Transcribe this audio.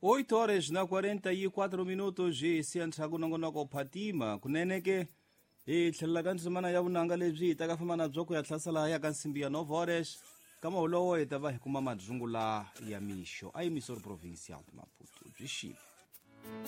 8 horas na 44 minutos hi siyanthla kunongonoko phatima kuneneke hi tlhelela ka ndzimana ya vunanga lebyi hi ta ka famba na byo ku ya tlhasela ya ka nsimbi ya 9 horas ka maholowo hi ta va hi kuma madzungula ya mixo a yi misori provincial Maputo byi xile.